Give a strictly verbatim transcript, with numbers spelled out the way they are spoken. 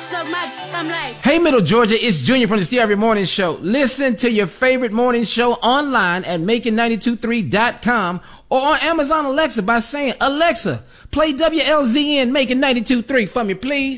suck my, I'm like. Hey, Middle Georgia, it's Junior from the Steve Harvey Morning Show. Listen to your favorite morning show online at making ninety two three dot com or on Amazon Alexa by saying, Alexa, play W L Z N Making ninety two three for me, please.